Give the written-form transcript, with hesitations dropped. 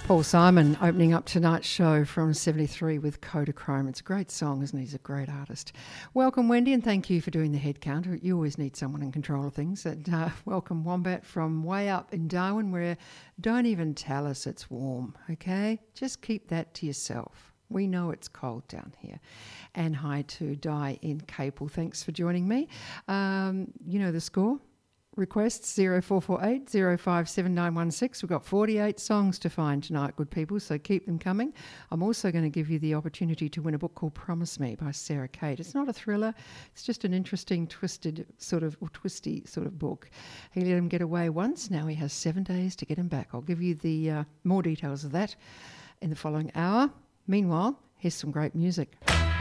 Paul Simon opening up tonight's show from 73 with Kodachrome. It's a great song, isn't he? He's a great artist. Welcome, Wendy, and thank you for doing the head counter. You always need someone in control of things. And welcome, Wombat, from way up in Darwin, where don't even tell us it's warm, okay? Just keep that to yourself. We know it's cold down here. And hi to Di in Capel. Thanks for joining me. You know the score. Requests 0448 057916. We've got 48 songs to find tonight, good people, so keep them coming. I'm also going to give you the opportunity to win a book called Promise Me by Sarah Kate. It's not a thriller, it's just an interesting, twisty sort of book. He let him get away once, now he has 7 days to get him back. I'll give you the more details of that in the following hour. Meanwhile, here's some great music.